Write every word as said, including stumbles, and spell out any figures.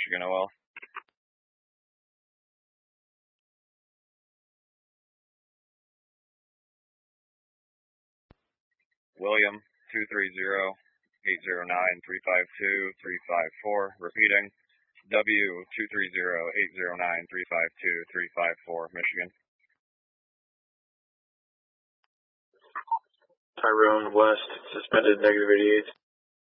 Michigan O L. William, two three zero, eight zero nine, three five two, three five four. Repeating, W, two three zero, eight zero nine, three five two, three five four, Michigan. Tyrone West, suspended, negative eighty-eight.